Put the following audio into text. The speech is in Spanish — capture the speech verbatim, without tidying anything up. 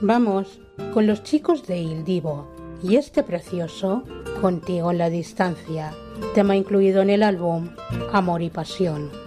Vamos con Los Chicos de Il Divo y este precioso Contigo en la distancia, tema incluido en el álbum Amor y Pasión.